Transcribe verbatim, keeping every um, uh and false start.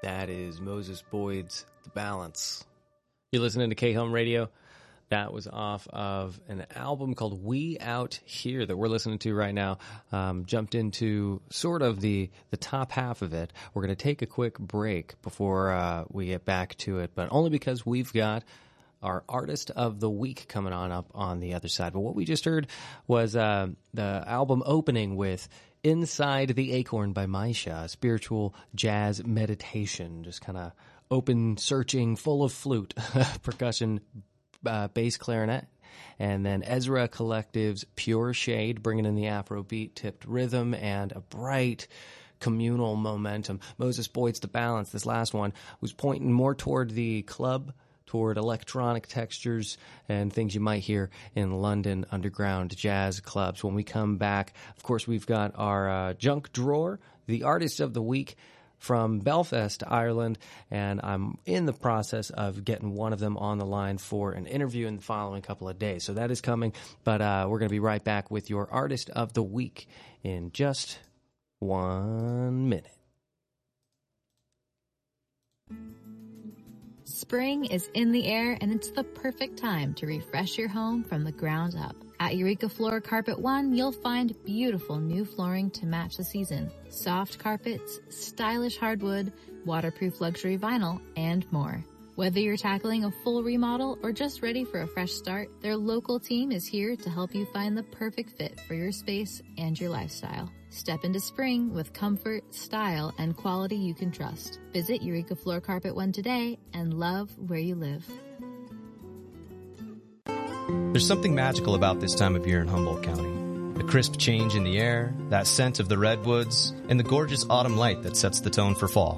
That is Moses Boyd's The Balance. You're listening to K-Home Radio. That was off of an album called We Out Here that we're listening to right now. Um, jumped into sort of the, the top half of it. We're going to take a quick break before uh, we get back to it, but only because we've got our Artist of the Week coming on up on the other side. But what we just heard was uh, the album opening with Inside the Acorn by Maisha, a spiritual jazz meditation, just kind of open, searching, full of flute, percussion, Uh, bass clarinet, and then Ezra Collective's Pure Shade, bringing in the Afrobeat tipped rhythm and a bright communal momentum. Moses Boyd's The Balance, this last one, was pointing more toward the club, toward electronic textures and things you might hear in London underground jazz clubs. When we come back, of course, we've got our uh, junk drawer, the Artist of the Week from Belfast, Ireland, and I'm in the process of getting one of them on the line for an interview in the following couple of days. So that is coming, but uh, we're going to be right back with your Artist of the Week in just one minute. Spring is in the air, and it's the perfect time to refresh your home from the ground up. At Eureka Floor Carpet One, you'll find beautiful new flooring to match the season, soft carpets, stylish hardwood, waterproof luxury vinyl, and more. Whether you're tackling a full remodel or just ready for a fresh start, their local team is here to help you find the perfect fit for your space and your lifestyle. Step into spring with comfort, style, and quality you can trust. Visit Eureka Floor Carpet One today and love where you live. There's something magical about this time of year in Humboldt County. The crisp change in the air, that scent of the redwoods, and the gorgeous autumn light that sets the tone for fall.